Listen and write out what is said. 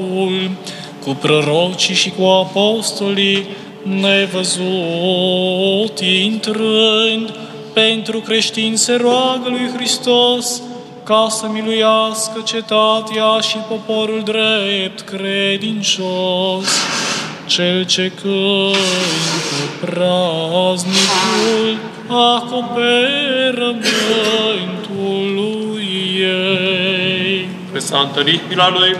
cu prorocii și cu apostolii, nevăzut intrând, pentru creștini se roagă lui Hristos, ca să miluiască cetatea și poporul drept credincios. Cel ce cântă praznicul acoperă mântul lui ei. Pe s-a întărit mila lui,